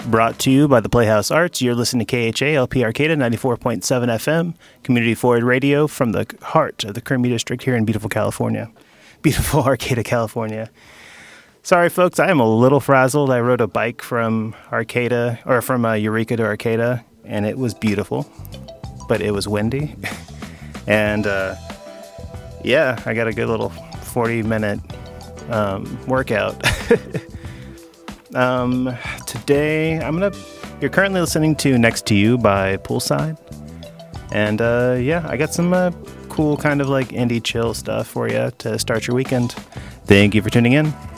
Brought to you by the Playhouse Arts. You're listening to KHA LP Arcata 94.7 FM, community forward radio from the heart of the Kermit District here in beautiful California. Beautiful Arcata, California. Sorry, folks, I am a little frazzled. I rode a bike from Arcata, or from Eureka to Arcata, and it was beautiful, but it was windy. And yeah, I got a good little 40-minute workout. Today, you're currently listening to Next to You by Poolside. And yeah, I got some cool kind of like indie chill stuff for you to start your weekend. Thank you for tuning in.